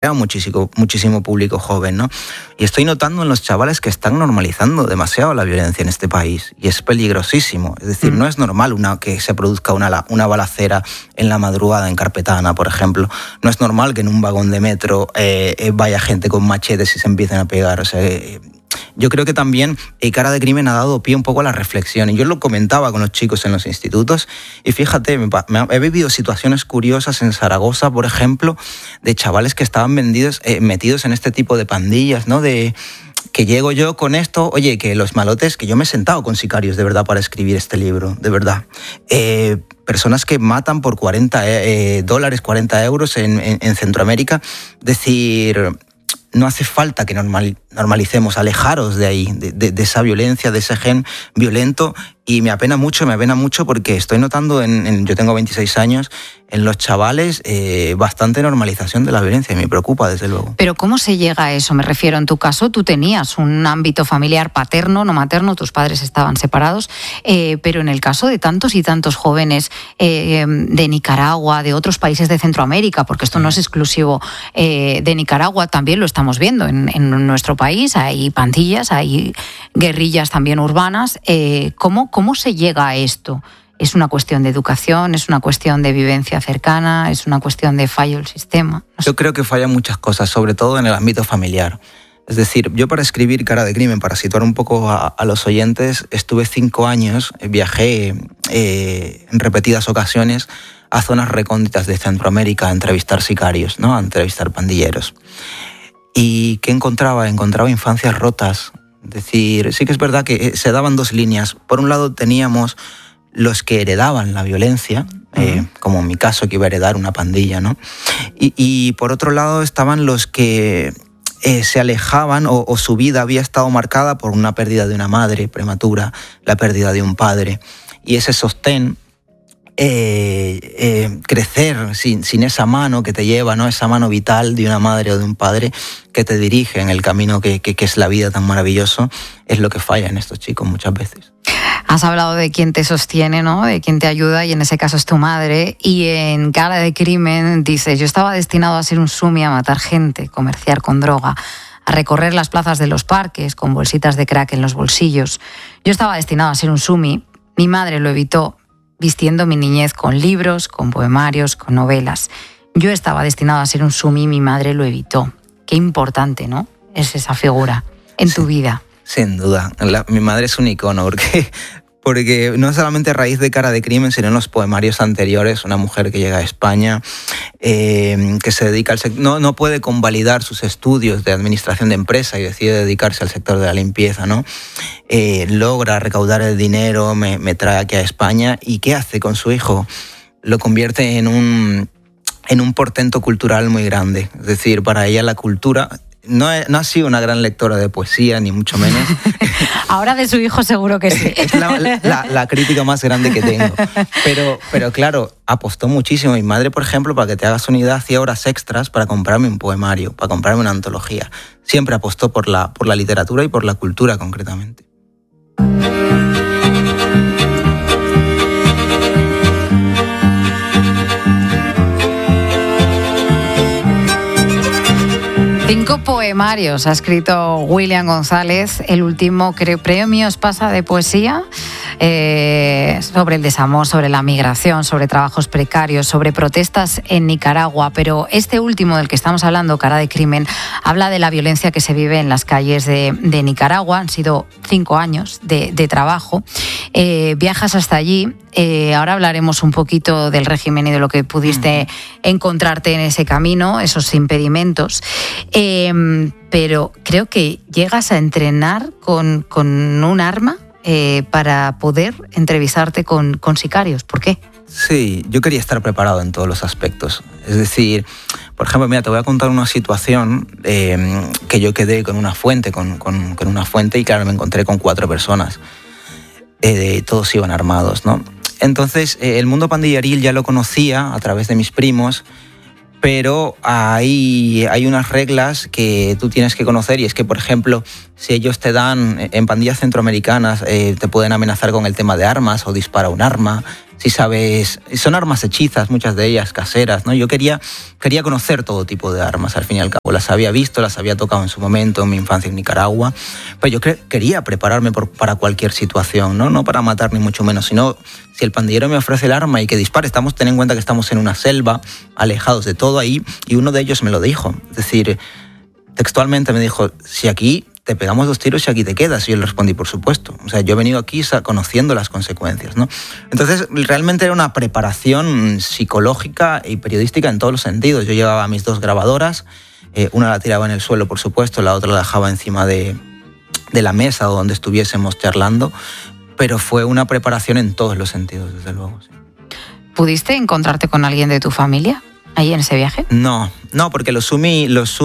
muchísimo público joven, ¿no? Y estoy notando en los chavales que están normalizando demasiado la violencia en este país y es peligrosísimo. Es decir, no es normal que se produzca una balacera en la madrugada en Carpetana, por ejemplo. No es normal que en un vagón de metro vaya gente con machetes y se empiecen a pegar. O sea, yo creo que también Cara de Crimen ha dado pie un poco a la reflexión. Y yo lo comentaba con los chicos en los institutos. Y fíjate, he vivido situaciones curiosas en Zaragoza, por ejemplo, de chavales que estaban metidos en este tipo de pandillas, ¿no? De que llego yo con esto, oye, que los malotes, que yo me he sentado con sicarios de verdad para escribir este libro, de verdad. Personas que matan por $40 euros en Centroamérica. Decir, no hace falta que normalicemos, alejaros de ahí, de esa violencia, de ese gen violento. Y me apena mucho porque estoy notando, yo tengo 26 años, en los chavales bastante normalización de la violencia y me preocupa, desde luego. Pero ¿cómo se llega a eso? Me refiero, en tu caso, tú tenías un ámbito familiar paterno, no materno, tus padres estaban separados, pero en el caso de tantos y tantos jóvenes de Nicaragua, de otros países de Centroamérica, porque esto no es exclusivo de Nicaragua, también lo estamos viendo en nuestro país, hay pandillas, hay guerrillas también urbanas. ¿Cómo se llega a esto? ¿Es una cuestión de educación? ¿Es una cuestión de vivencia cercana? ¿Es una cuestión de fallo del sistema? No sé. Yo creo que fallan muchas cosas, sobre todo en el ámbito familiar. Es decir, yo para escribir Cara de Crimen, para situar un poco a los oyentes, estuve 5 años, viajé en repetidas ocasiones a zonas recónditas de Centroamérica a entrevistar sicarios, ¿no? A entrevistar pandilleros. ¿Y qué encontraba? Encontraba infancias rotas. Es decir, sí que es verdad que se daban 2 líneas. Por un lado teníamos los que heredaban la violencia, como en mi caso, que iba a heredar una pandilla, ¿no? Y por otro lado estaban los que se alejaban o su vida había estado marcada por una pérdida de una madre prematura, la pérdida de un padre. Y ese sostén, crecer sin esa mano que te lleva, ¿no? Esa mano vital de una madre o de un padre que te dirige en el camino que es la vida tan maravilloso, es lo que falla en estos chicos muchas veces. Has hablado de quién te sostiene, ¿no? De quién te ayuda, y en ese caso es tu madre. Y en Cara de Crimen dices: yo estaba destinado a ser un sumi, a matar gente, comerciar con droga, a recorrer las plazas de los parques con bolsitas de crack en los bolsillos. Yo estaba destinado a ser un sumi. Mi madre lo evitó, vistiendo mi niñez con libros, con poemarios, con novelas. Yo estaba destinado a ser un sumi, mi madre lo evitó. Qué importante, ¿no? Es esa figura en tu vida. Sin duda. Mi madre es un icono porque no solamente a raíz de Cara de Crimen, sino en los poemarios anteriores, una mujer que llega a España, que se dedica al sector, no puede convalidar sus estudios de administración de empresa y decide dedicarse al sector de la limpieza, ¿no? Logra recaudar el dinero, me trae aquí a España, y ¿qué hace con su hijo? Lo convierte en un portento cultural muy grande. Es decir, para ella la cultura no ha sido una gran lectora de poesía, ni mucho menos. Ahora de su hijo seguro que sí. Es la crítica más grande que tengo. Pero claro, apostó muchísimo. Mi madre, por ejemplo, para que te hagas una idea, hacía horas extras para comprarme un poemario, para comprarme una antología. Siempre apostó por la literatura y por la cultura, concretamente. Cinco poemarios ha escrito William González, el último premio Espasa de poesía, sobre el desamor, sobre la migración, sobre trabajos precarios, sobre protestas en Nicaragua. Pero este último del que estamos hablando, Cara de Crimen, habla de la violencia que se vive en las calles de Nicaragua. Han sido 5 años de trabajo. Viajas hasta allí. Ahora hablaremos un poquito del régimen y de lo que pudiste encontrarte en ese camino, esos impedimentos. Pero creo que llegas a entrenar con un arma para poder entrevistarte con sicarios. ¿Por qué? Sí, yo quería estar preparado en todos los aspectos. Es decir, por ejemplo, mira, te voy a contar una situación que yo quedé con una fuente, con una fuente, y claro, me encontré con 4 personas. Todos iban armados, ¿no? Entonces, el mundo pandilleril ya lo conocía a través de mis primos, pero hay unas reglas que tú tienes que conocer, y es que, por ejemplo, si ellos te dan, en pandillas centroamericanas, te pueden amenazar con el tema de armas o dispara un arma. si sabes... Son armas hechizas, muchas de ellas caseras, ¿no? Yo quería conocer todo tipo de armas, al fin y al cabo. Las había visto, las había tocado en su momento, en mi infancia en Nicaragua, pero yo quería prepararme para cualquier situación, ¿no? No para matar ni mucho menos, sino si el pandillero me ofrece el arma y que dispare. Ten en cuenta que estamos en una selva, alejados de todo ahí, y uno de ellos me lo dijo. Es decir, textualmente me dijo, si aquí te pegamos 2 tiros y aquí te quedas. Y yo le respondí, por supuesto. O sea, yo he venido aquí conociendo las consecuencias, ¿no? Entonces, realmente era una preparación psicológica y periodística en todos los sentidos. Yo llevaba mis 2 grabadoras, una la tiraba en el suelo, por supuesto, la otra la dejaba encima de la mesa o donde estuviésemos charlando, pero fue una preparación en todos los sentidos, desde luego. Sí. ¿Pudiste encontrarte con alguien de tu familia ahí en ese viaje? No, porque los Sumi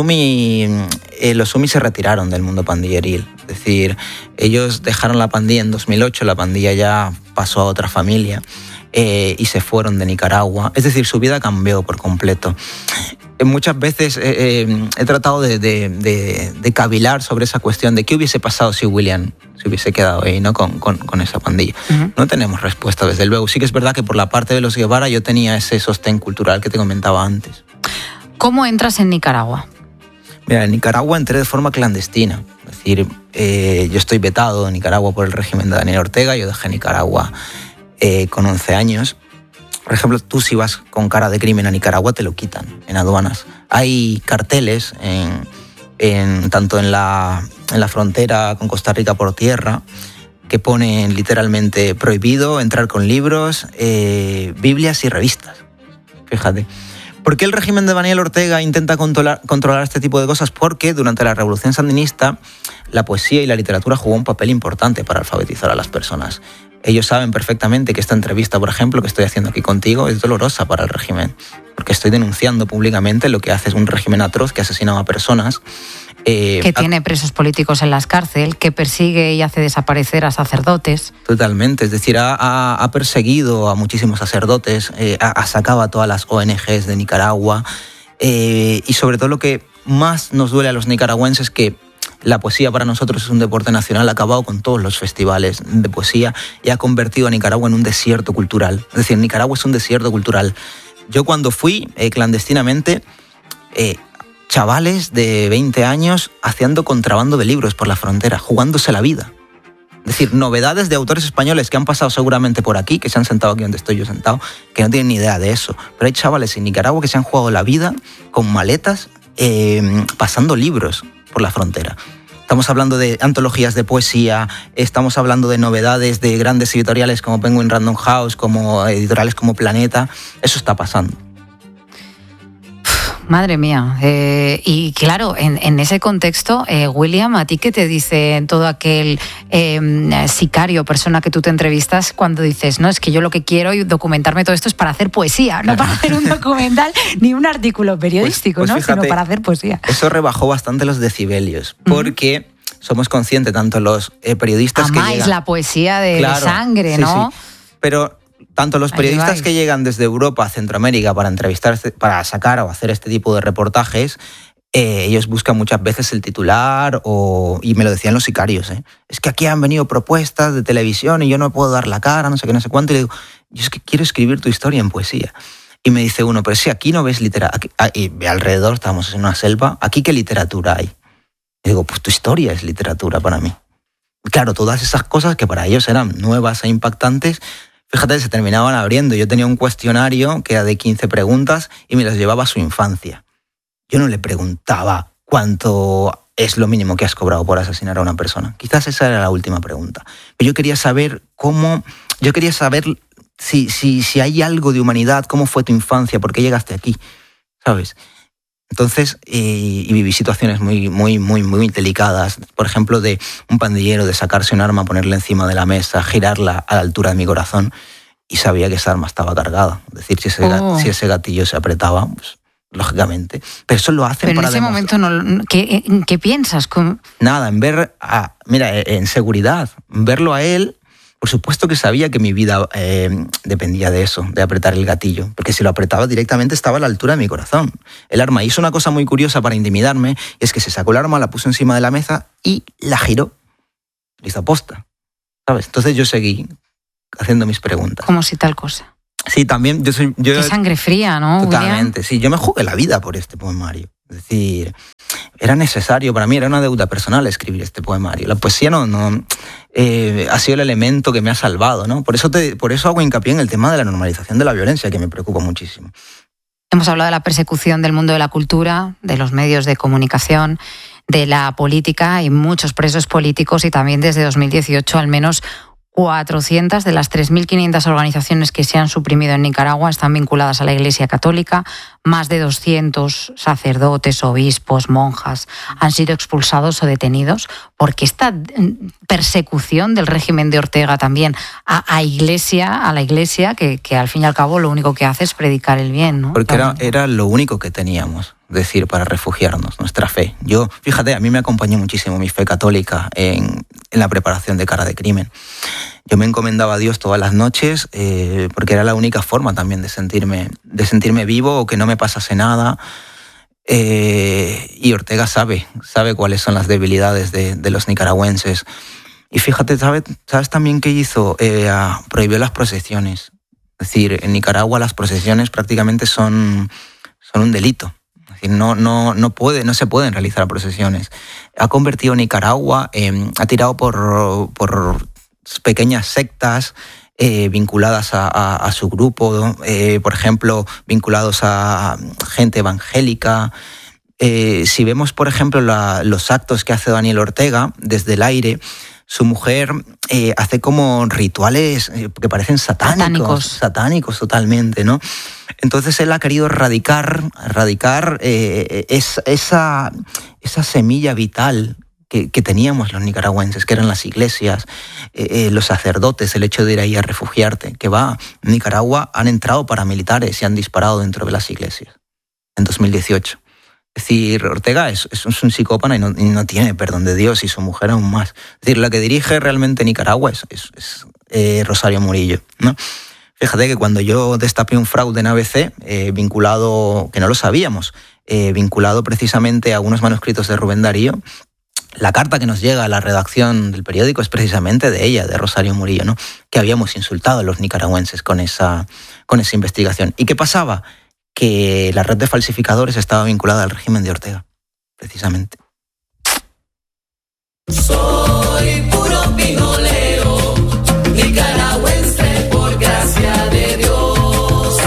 se retiraron del mundo pandilleril. Es decir, ellos dejaron la pandilla en 2008, la pandilla ya pasó a otra familia y se fueron de Nicaragua. Es decir, su vida cambió por completo. Muchas veces he tratado de cavilar sobre esa cuestión de qué hubiese pasado si William se hubiese quedado ahí, ¿no? con esa pandilla. Uh-huh. No tenemos respuesta, desde luego. Sí que es verdad que por la parte de los Guevara yo tenía ese sostén cultural que te comentaba antes. ¿Cómo entras en Nicaragua? Mira, en Nicaragua entré de forma clandestina. Es decir, yo estoy vetado en Nicaragua por el régimen de Daniel Ortega. Yo dejé Nicaragua con 11 años. Por ejemplo, tú si vas con cara de crimen a Nicaragua te lo quitan en aduanas. Hay carteles tanto en la frontera con Costa Rica por tierra que ponen literalmente prohibido entrar con libros, Biblias y revistas. Fíjate. ¿Por qué el régimen de Daniel Ortega intenta controlar este tipo de cosas? Porque durante la Revolución Sandinista la poesía y la literatura jugó un papel importante para alfabetizar a las personas. Ellos saben perfectamente que esta entrevista, por ejemplo, que estoy haciendo aquí contigo, es dolorosa para el régimen, porque estoy denunciando públicamente lo que hace un régimen atroz que asesinaba a personas. Que tiene presos políticos en las cárceles, que persigue y hace desaparecer a sacerdotes. Totalmente, es decir, ha perseguido a muchísimos sacerdotes, ha sacado a todas las ONGs de Nicaragua, y sobre todo lo que más nos duele a los nicaragüenses es que la poesía para nosotros es un deporte nacional, ha acabado con todos los festivales de poesía y ha convertido a Nicaragua en un desierto cultural. Es decir, Nicaragua es un desierto cultural. Yo cuando fui clandestinamente, chavales de 20 años haciendo contrabando de libros por la frontera, jugándose la vida. Es decir, novedades de autores españoles que han pasado seguramente por aquí, que se han sentado aquí donde estoy yo sentado, que no tienen ni idea de eso. Pero hay chavales en Nicaragua que se han jugado la vida con maletas, pasando libros por la frontera. Estamos hablando de antologías de poesía, estamos hablando de novedades de grandes editoriales como Penguin Random House, como editoriales como Planeta. Eso está pasando. Madre mía. Y claro, en ese contexto, William, ¿a ti qué te dice todo aquel sicario, persona que tú te entrevistas cuando dices, no, es que yo lo que quiero y documentarme todo esto es para hacer poesía, no para hacer un documental ni un artículo periodístico, pues fíjate, sino para hacer poesía? Eso rebajó bastante los decibelios, porque somos conscientes, tanto los periodistas que llegan... la poesía de sangre, ¿no? Sí. Pero tanto los periodistas que llegan desde Europa a Centroamérica para entrevistar, para sacar o hacer este tipo de reportajes, ellos buscan muchas veces el titular y me lo decían los sicarios, es que aquí han venido propuestas de televisión y yo no puedo dar la cara, no sé qué, no sé cuánto, y le digo, yo es que quiero escribir tu historia en poesía. Y me dice uno, pero si aquí no ves literatura, y alrededor estábamos en una selva, ¿aquí qué literatura hay? Y digo, pues tu historia es literatura para mí. Claro, todas esas cosas que para ellos eran nuevas e impactantes, fíjate, se terminaban abriendo. Yo tenía un cuestionario que era de 15 preguntas y me las llevaba a su infancia. Yo no le preguntaba cuánto es lo mínimo que has cobrado por asesinar a una persona. Quizás esa era la última pregunta. Pero yo quería saber si hay algo de humanidad, cómo fue tu infancia, por qué llegaste aquí, ¿sabes? Entonces, y viví situaciones muy, muy, muy, muy delicadas. Por ejemplo, de un pandillero, de sacarse un arma, ponerla encima de la mesa, girarla a la altura de mi corazón, y sabía que esa arma estaba cargada. Es decir, si ese gatillo se apretaba, pues, lógicamente. Pero eso lo hacen para demostrar. Pero en ese momento, ¿qué piensas? Nada, en seguridad, verlo a él. Por supuesto que sabía que mi vida dependía de eso, de apretar el gatillo, porque si lo apretaba directamente estaba a la altura de mi corazón. El arma hizo una cosa muy curiosa para intimidarme, y es que se sacó el arma, la puso encima de la mesa y la giró. Lo hizo aposta, ¿sabes? Entonces yo seguí haciendo mis preguntas. Como si tal cosa. Sí, también yo Qué sangre fría, ¿no? Totalmente, William? sí. Yo me jugué la vida por este poemario. Es decir, era necesario para mí, era una deuda personal escribir este poemario. La poesía no ha sido el elemento que me ha salvado, ¿no? Por eso hago hincapié en el tema de la normalización de la violencia, que me preocupa muchísimo. Hemos hablado de la persecución del mundo de la cultura, de los medios de comunicación, de la política y muchos presos políticos, y también desde 2018 al menos 400 de las 3.500 organizaciones que se han suprimido en Nicaragua están vinculadas a la Iglesia Católica. Más de 200 sacerdotes, obispos, monjas han sido expulsados o detenidos porque esta persecución del régimen de Ortega también a la Iglesia, que al fin y al cabo lo único que hace es predicar el bien, ¿no? Porque era lo único que teníamos, decir, para refugiarnos, nuestra fe. Yo, fíjate, a mí me acompañó muchísimo mi fe católica en la preparación de Cara de Crimen. Yo me encomendaba a Dios todas las noches porque era la única forma también de sentirme vivo o que no me pasase nada. Y Ortega sabe cuáles son las debilidades de los nicaragüenses. Y fíjate, ¿sabes también qué hizo? Prohibió las procesiones. Es decir, en Nicaragua las procesiones prácticamente son un delito. Es decir, no se pueden realizar procesiones. Ha convertido Nicaragua, ha tirado por pequeñas sectas vinculadas a su grupo, por ejemplo, vinculados a gente evangélica. Si vemos, por ejemplo, los actos que hace Daniel Ortega desde el aire, su mujer hace como rituales que parecen satánicos totalmente, ¿no? Entonces él ha querido erradicar esa semilla vital que teníamos los nicaragüenses, que eran las iglesias, los sacerdotes, el hecho de ir ahí a refugiarte, que en Nicaragua han entrado paramilitares y han disparado dentro de las iglesias en 2018. Es decir, Ortega es un psicópata y no tiene perdón de Dios, y su mujer aún más. Es decir, la que dirige realmente Nicaragua es Rosario Murillo, ¿no? Fíjate que cuando yo destapé un fraude en ABC, vinculado, que no lo sabíamos, vinculado precisamente a unos manuscritos de Rubén Darío, la carta que nos llega a la redacción del periódico es precisamente de ella, de Rosario Murillo, ¿no? Que habíamos insultado a los nicaragüenses con esa investigación. ¿Y qué pasaba? Que la red de falsificadores estaba vinculada al régimen de Ortega, precisamente. Soy puro pinolero, nicaragüense por gracia de Dios.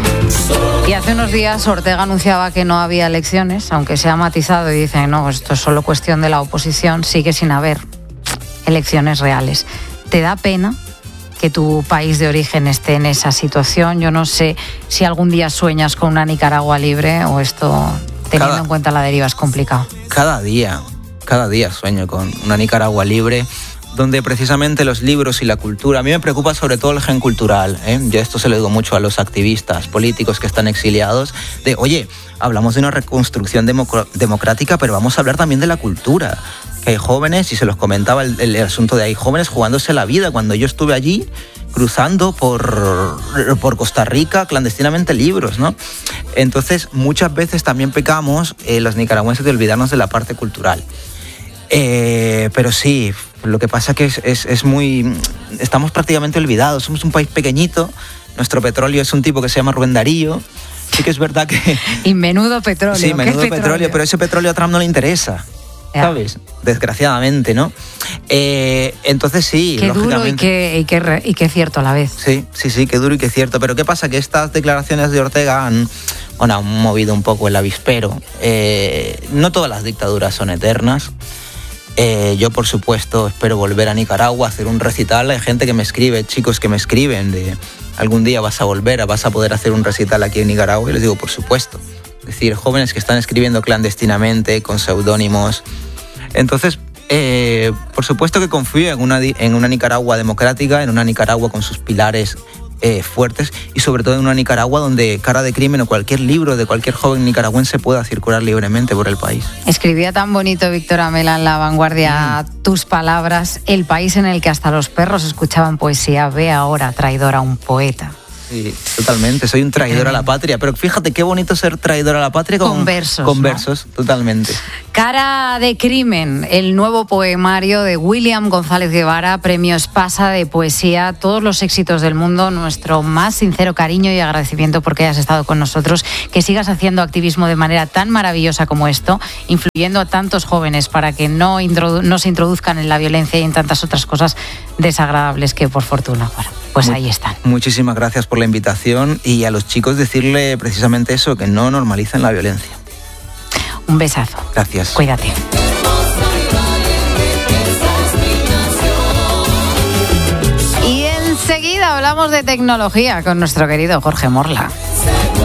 Y hace unos días Ortega anunciaba que no había elecciones, aunque se ha matizado y dicen, no, esto es solo cuestión de la oposición, sigue sin haber elecciones reales. ¿Te da pena que tu país de origen esté en esa situación? Yo no sé si algún día sueñas con una Nicaragua libre, o esto, teniendo en cuenta la deriva, es complicado. Cada día sueño con una Nicaragua libre, donde precisamente los libros y la cultura, a mí me preocupa sobre todo el gen cultural, Yo esto se lo digo mucho a los activistas políticos que están exiliados, de, oye, hablamos de una reconstrucción democrática, pero vamos a hablar también de la cultura. Que hay jóvenes, y se los comentaba el asunto de hay jóvenes jugándose la vida. Cuando yo estuve allí, cruzando por Costa Rica clandestinamente libros, ¿no? Entonces, muchas veces también pecamos los nicaragüenses de olvidarnos de la parte cultural. Pero sí, lo que pasa que estamos prácticamente olvidados. Somos un país pequeñito, nuestro petróleo es un tipo que se llama Rubén Darío. Sí que es verdad que... Y menudo petróleo. Sí, menudo petróleo, pero ese petróleo a Trump no le interesa. ¿Sabes? Desgraciadamente, ¿no? Entonces sí, qué lógicamente. Duro y qué cierto a la vez. Sí, qué duro y qué cierto. Pero ¿qué pasa? Que estas declaraciones de Ortega han movido un poco el avispero. No todas las dictaduras son eternas. Yo, por supuesto, espero volver a Nicaragua, hacer un recital. Hay gente que me escribe, chicos que me escriben de algún día vas a poder hacer un recital aquí en Nicaragua. Y les digo, por supuesto. Es decir, jóvenes que están escribiendo clandestinamente, con seudónimos. Entonces, por supuesto que confío en una Nicaragua democrática, en una Nicaragua con sus pilares fuertes, y sobre todo en una Nicaragua donde Cara de Crimen o cualquier libro de cualquier joven nicaragüense pueda circular libremente por el país. Escribía tan bonito Víctor Amela en La Vanguardia tus palabras: el país en el que hasta los perros escuchaban poesía, ve ahora traidor a un poeta. Sí, totalmente. Soy un traidor a la patria. Pero fíjate qué bonito ser traidor a la patria con versos. Con ¿no? versos, totalmente. Cara de crimen, el nuevo poemario de William González Guevara, Premio Espasa de Poesía. Todos los éxitos del mundo, nuestro más sincero cariño y agradecimiento porque hayas estado con nosotros. Que sigas haciendo activismo de manera tan maravillosa como esto, influyendo a tantos jóvenes para que no se introduzcan en la violencia y en tantas otras cosas desagradables que por fortuna, bueno, pues ahí están. Muchísimas gracias por la invitación y a los chicos decirle precisamente eso, que no normalicen la violencia. Un besazo. Gracias. Cuídate. Y enseguida hablamos de tecnología con nuestro querido Jorge Morla.